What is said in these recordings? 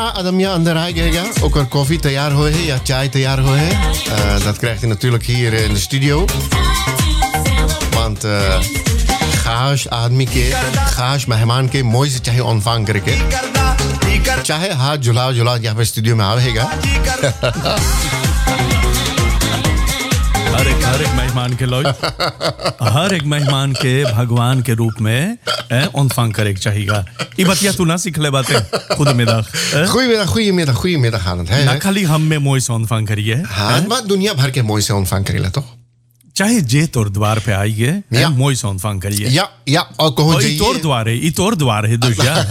Adamja अंदर आएगा ook er koffie तैयार हो है या चाय तैयार हो है dat krijgt hij natuurlijk hier in de studio want खास आदमी के खास मेहमान के मोई से चाहे ऑनफांग करके चाहे हाथ जुला जुला यहाँ पे स्टूडियो में आवेगा हर एक मेहमान के लोग हर एक मेहमान के भगवान के रूप में ऑनफांग करे चाहिएगा ये बतिया तू ना सीख ले बातें खुद में दा goedemiddag aan het ना खाली हम में मोई से ऑनफांग करिए हाँ मैं दुनिया भर के मोई से ऑनफांग करी लेता चाहे जे तोर द्वार पे आइए मोई से ऑनफांग करिए या और कहो जी ई तोर द्वार है dus ja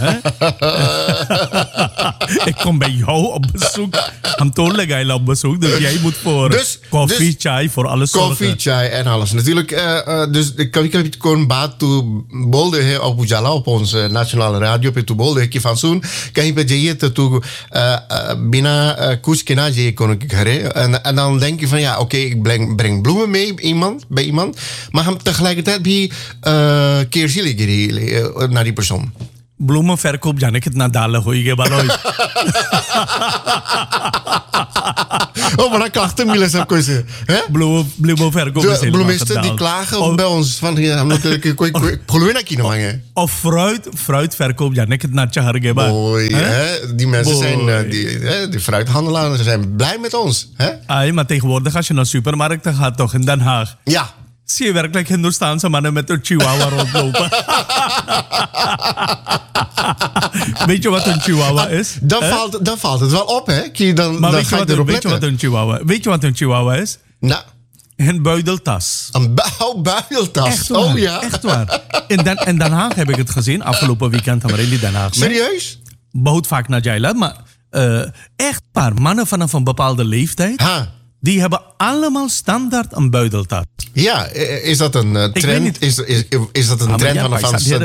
ik kom bij jou op bezoek हम तोर लगाइला op bezoek dus jij moet voor koffie chai voor alles zorgen koffie chai en alles natuurlijk dus ik kon baat toe bolde है op Ujala op onze nationale radio पे तू बोल दे कि फांसून कहीं पे जाइए तो तू बिना कुछ के ना जाइए कोनो के घरे en dan denk je van ja oké ik breng bloemen mee bij iemand maar hem tegelijkertijd भी keerzijdig naar die persoon bloemenverkoop जाने कितना डाल होइगे बालो oh maar dan klachten miles heb कोई से हैं bloemenverkoop is bloemisten die klagen bij ons van हम लोग कोई खुलवे ना की ना मांगे of fruitverkoop जाने कितना अच्छा हर गए die mensen zijn die fruithandelaren ze zijn blij met ons hè maar tegenwoordig als je naar supermarkten gaat toch in Den Haag ja zie je werkelijk Hindoestaanse mannen met een chihuahua rondlopen. Weet je wat een chihuahua is? Dan valt het wel op, hè? Dan weet je wat een chihuahua is? Nou. Een buideltas. Een buideltas? Echt waar, oh ja. Echt waar. In Den Haag heb ik het gezien. Afgelopen weekend hebben we in Den Haag. Serieus? बहुत vaak naar Jaila. Maar echt paar mannen vanaf een bepaalde leeftijd. Die hebben allemaal standaard een buideltas. Ja, is dat een trend? Is dat een trend van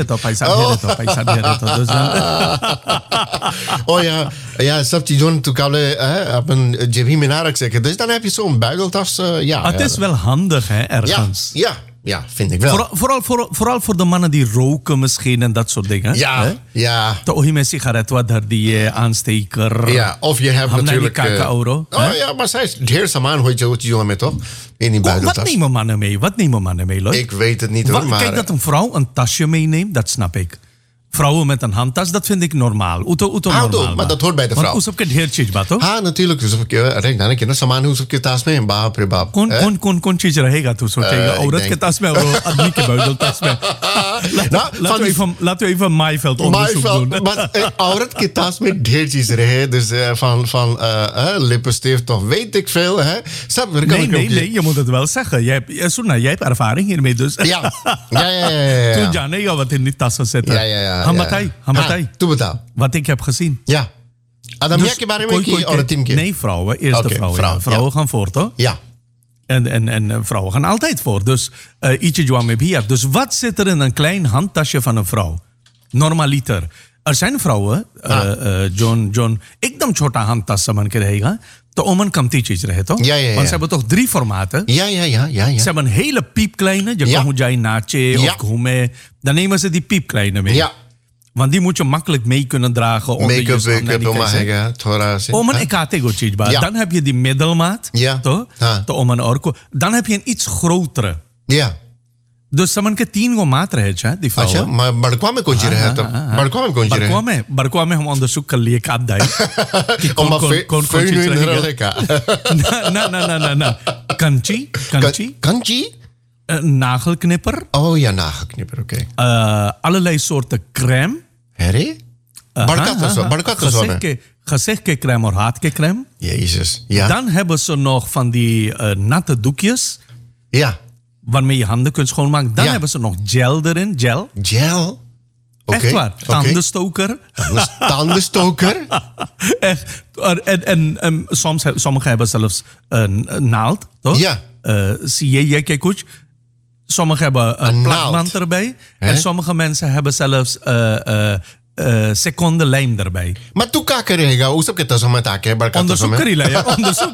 oh ja, ja, snap je John, toen kan je op een JB Minarak zeggen. Dus dan heb je zo'n buideltas. Ja, het is wel handig, hè, ergens. Ja, vind ik wel. Vooral voor de mannen die roken misschien en dat soort dingen. Ja. Toch met sigaret wat daar die aansteker. Ja, of je hebt natuurlijk... euro. Ja, maar zij is het heerste man, hoort je jongen met toch? In die buideltas. Wat nemen mannen mee? Ik weet het niet hoor, maar... Kijk, dat een vrouw een tasje meeneemt, dat snap ik. Vrouwen met een handtas, dat vind ik normaal. Normaal, maar dat hoort bij de vrouw. Want उसके ढेर चीज बात हो हाँ natuurlijk अरे ना कि ना सामान उसके तास में बाप रे बाप कौन चीज रहेगा तू सोचेगा औरत के तास में और आदमी के buideltas में laten we even Maaiveld onderzoek doen maar औरत के तास में ढेर चीज रहे dus van lippenstift of weet ik veel hè nee je moet het wel zeggen jij hebt ervaring hiermee dus ja toen जानेगा wat in die tassen zitten हम बताई तू बता wat ik heb gezien ja Adamja के बारे में की और टीम के nee vrouwen eerst de vrouwen gaan voor toch ja En vrouwen gaan altijd voor. Dus ietsje joa me bier. Dus wat zit er in een klein handtasje van een vrouw? Normaliter. Er zijn vrouwen, John, एकदम छोटा handtas सामान के रहेगा. तो ओमन कमती चीज रहे तो. Ja. Want ze hebben toch 3 formaten. Ja. Ze hebben een hele piepkleine. Je kan hoe jij nache of gourmet. Dan nemen ze die piepkleine mee. Ja. Want die moet je makkelijk mee kunnen dragen. Make-up, ik had tegen chijs ba. Dan heb je die middelmaat. Ja. Dan heb je een iets grotere. Ja. Dus saman के 3 maat रहे छे दी अच्छा बड़कवा में कौन सी रहे तो बड़कवा में हम अंदर सुख कर लिए काट दाई कि कौन चीज रहेगा ना Kanchi nagelknipper oh ja nagelknipper oké allerlei soorten crème herrie gezicht ke crème of haat ke crème jezus ja dan hebben ze nog van die natte doekjes ja waarmee je handen kunt schoonmaken. Dan hebben ze nog gel erin. Gel? Okay. Echt waar. Tandenstoker. Tandenstoker? Echt. En sommigen hebben zelfs een naald. Toch? Ja. Zie je, kijk goed. Sommigen hebben een plakband erbij. En sommige mensen hebben zelfs seconde lijm erbij. Maar tu ka karega? Hoe zou je dat zo met elkaar? Onderzoek krijgen. Onderzoek.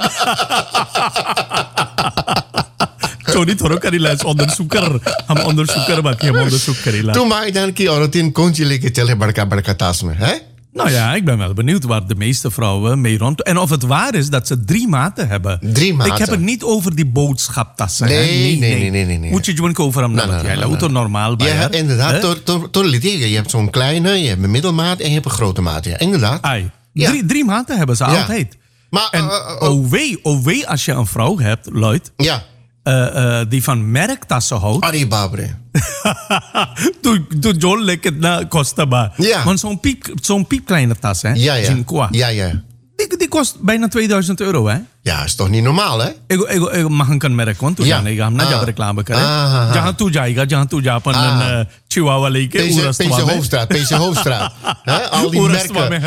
Sorry, थोड़ा करीला हम onderzoeker बाकी हम onderzoek करीला तू मैदान की औरतें कौन सी लेके चले बड़का ताश में है Nou ja, ik ben wel benieuwd waar de meeste vrouwen mee rond... En of het waar is dat ze 3 maten hebben. 3 maten? Ik heb het niet over die boodschaptassen. Nee. Moet je gewoon over hem naar jij auto normaal bij. Ja, inderdaad. Je hebt zo'n kleine, je hebt een middelmaat en je hebt een grote maat. Ja, inderdaad. Ai, 3 maten hebben ze altijd. Maar, en oh wee als je een vrouw hebt, Lloyd... Ja. Die van merktassen houdt. Arie Babre. Doe John lekker na Costa Bar. Ja. Want zo'n piepkleine tas, hè? Ja. Die kost bijna €2000, hè? Ja, is toch niet normaal, hè? Ik mag een merk, want toen ik ga naar reclame krijgen. Jangan tu japan Chihuahua leken. PC Hoofdstraat. Al die merken.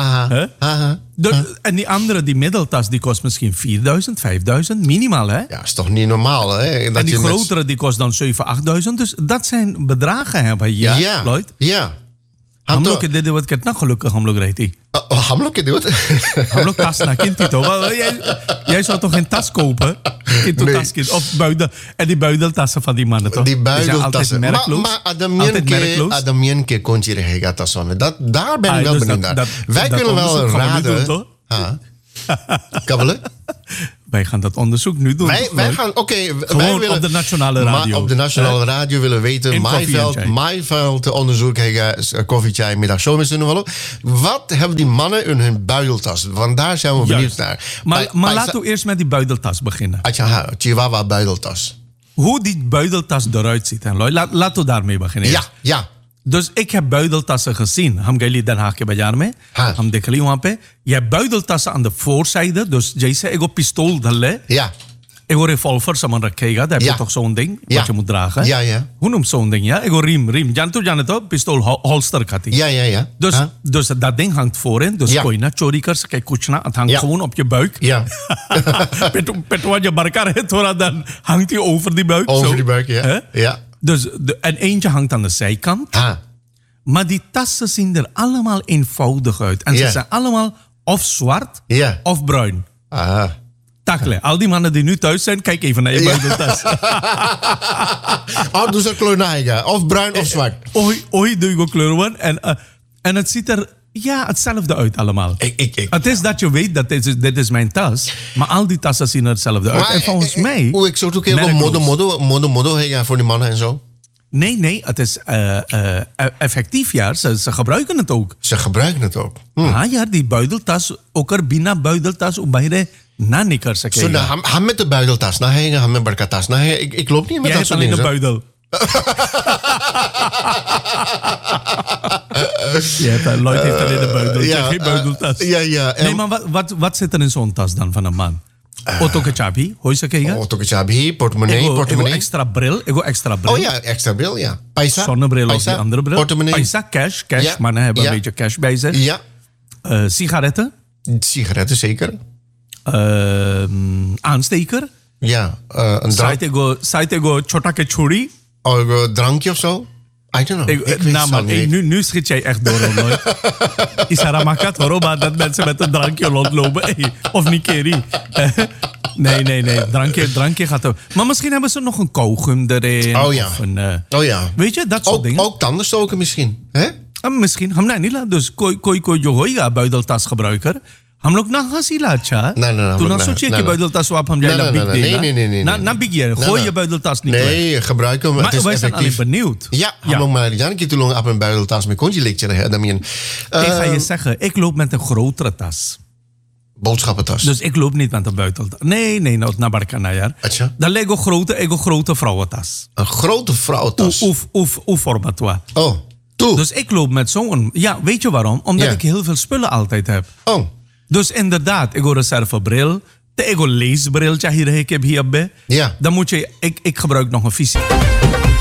En die andere, die middeltas, die kost misschien 4000, 5000, minimaal, hè? Ja, is toch niet normaal, hè? En die grotere, die kost dan 7000, 8000. Dus dat zijn bedragen, hè, Lloyd? Ja. हम लोग के दे देवत कितना gelukkig हम लोग रहती हम लोग के देवत हम लोग tas naar kind Tito. Jij zou toch geen tas kopen? Kind of buidel. En die buideltassen van die mannen toch? Die buideltassen. Maar Adamien ke konji रहेगा tasson. Daar ben ik wel benieuwd naar. Wij kunnen wel raden. Kabbelen? Wij gaan dat onderzoek nu doen. Wij gaan, wij willen op de nationale radio. Op de nationale radio willen weten. Maaiveld onderzoek. Koffiechai, middagshow met z'n Wat hebben die mannen in hun buideltas? Want daar zijn we benieuwd naar. Maar laten we eerst met die buideltas beginnen. Chihuahua buideltas. Hoe die buideltas eruit ziet. Laten we daarmee beginnen. Ja. Dus ik heb buideltassen gezien. हम गए Den Haag के बाजार में हम देख ली वहां पे ये buideltassen aan de voorzijde dus जैसे एगो पिस्तौल धले एगो revolver saman रखेगा dat heb je toch zo'n ding wat je moet dragen hoe noemt zo'n ding ja एगो riem जाने तो पिस्तौल holster खाती ja dus dat ding hangt voorin dus कोई ना चोरी कर सके कुछ ना het hangt gewoon op je buik पेटवा जब बरका रहे थोड़ा dan hangt hij over die buik die buik ja Dus en eentje hangt aan de zijkant. Maar die tassen zien er allemaal eenvoudig uit. En ze zijn allemaal of zwart of bruin. Takle, al die mannen die nu thuis zijn, kijk even naar je buideltas. Dus een kleur of bruin of zwart. Oei, doe je kleur en het ziet er hetzelfde uit allemaal. Het is dat je weet dat dit is mijn tas. Maar al die tassen zien er hetzelfde uit. En volgens mij... Ik zou ook heel mode voor die mannen en zo. Nee, het is effectief, ja. Ze gebruiken het ook. Ze gebruiken het ook. Die buideltas, ook er binnen buideltas, om bij na niet kan zeggen. Zo, ham met de buideltas, ham met barkatas. Ik loop niet met dat soort dingen. Jij hebt alleen de buidel. Lloyd heeft alleen de buidel. Geen buideltas. Nee, maar wat zit er in zo'n tas dan van een man? Auto kechabi, hoor je kijken? Auto kechabi, portemonnee. Extra bril. Oh ja, extra bril, ja. Paisa. Zonnebril of die andere bril. Portemonnee. Paisa, cash. Mannen hebben een beetje cash bij zich. Ja. Sigaretten. Sigaretten, zeker. Aansteker. Ja. Een drank. Saitego chota ke churi. Een drankje of zo? I don't know. Nu schiet jij echt door, hoor. Isaramakat, hoor, maar dat mensen met een drankje rondlopen. Of Nikeri. Nee. Drankje gaat er. Maar misschien hebben ze nog een kauwgum erin. Oh ja. Weet je, dat soort dingen. Ook tandenstoken misschien. Hè? Misschien. Ham niet. Dus koi johoiga buideltasgebruiker. हम लोग ना हंसी लाचा तू ना सोचिए कि buideltas swap हम जाएगा big nee. ना big year gooi je buideltas niet nee gebruik hem maar wij zijn alleen benieuwd हम लोग maar जाने की तुलना op een buideltas met konji lecture ik ga je zeggen ik loop met een grotere tas boodschappentas dus ik loop niet met een buideltas nee nou naar Barkanajar dan lego grote vrouwentas een grote vrouwentas of format wa toe dus ik loop met zo'n weet je waarom omdat ik heel veel spullen altijd heb Dus inderdaad, ik heb reservebril. Ik heb leesbril. Dan moet je, ik gebruik nog een visie.